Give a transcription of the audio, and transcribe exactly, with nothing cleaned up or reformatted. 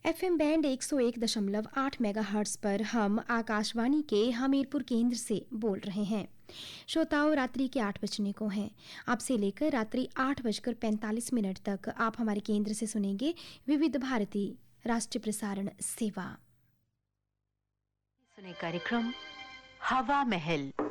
FM band एक सौ एक दशमलव आठ मेगाहर्ट्ज पर हम आकाशवाणी के हमीरपुर केंद्र से बोल रहे हैं। श्रोताओं, रात्रि के आठ बजने को हैं। अब से लेकर रात्रि आठ बजकर पैंतालीस मिनट तक आप हमारे केंद्र से सुनेंगे विविध भारती राष्ट्रीय प्रसारण सेवा। सुने कार्यक्रम हवा महल।